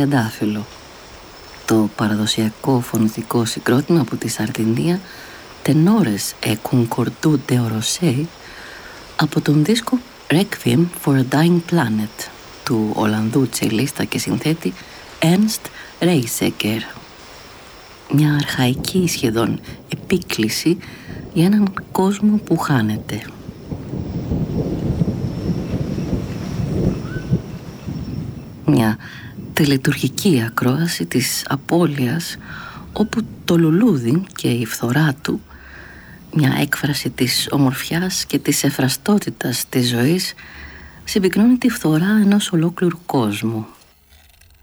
Τριαντάφυλλο, το παραδοσιακό φωνητικό συγκρότημα από τη Σαρδινία Tenores e Concordo de Orosei από τον δίσκο Requiem for a Dying Planet του Ολλανδού τσελίστα και συνθέτη Ernst Reisegger. Μια αρχαϊκή σχεδόν επίκληση για έναν κόσμο που χάνεται. Μια τελετουργική ακρόαση της απώλειας, όπου το λουλούδι και η φθορά του, μια έκφραση της ομορφιάς και της εφραστότητας της ζωής, συμπυκνώνει τη φθορά ενός ολόκληρου κόσμου.